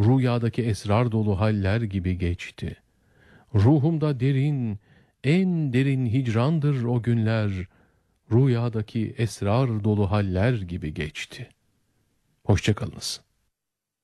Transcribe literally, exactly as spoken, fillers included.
rüyadaki esrar dolu haller gibi geçti. Ruhumda derin, en derin hicrandır o günler, rüyadaki esrar dolu haller gibi geçti. Hoşça kalınız.